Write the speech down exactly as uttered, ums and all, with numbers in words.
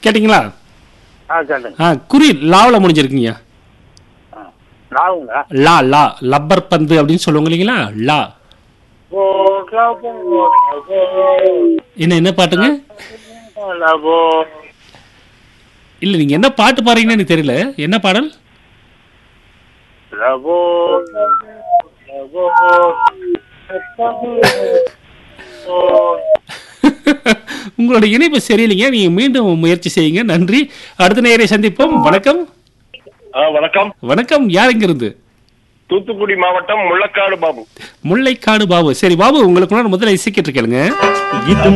கேட்டிங்களா? ஆ கேட்டேன். ஆ குறி லாவில் முடிஞ்சிருக்குங்க. லாவுங்களா? லா லா லப்பர் பந்து அப்படின்னு சொல்லுவாங்க இல்லைங்களா? லா. என்ன என்ன பாட்டுங்க? இல்ல நீங்க என்ன பாட்டு பாடுறீங்கன்னு எனக்கு தெரியல. என்ன பாடல்? உங்களோட இணைப்பு சரியில்லைங்க. நீங்க மீண்டும் முயற்சி செய்யுங்க. நன்றி. அடுத்த நேயரை சந்திப்போம். வணக்கம். வணக்கம். வணக்கம். யார் இங்கிருந்து? தூத்துக்குடி மாவட்டம் முள்ளக்காடு பாபு. முல்லைக்காடு பாபு. சரி பாபு, உங்களுக்கு முதல்ல இசைக்கிட்டு கேளுங்க.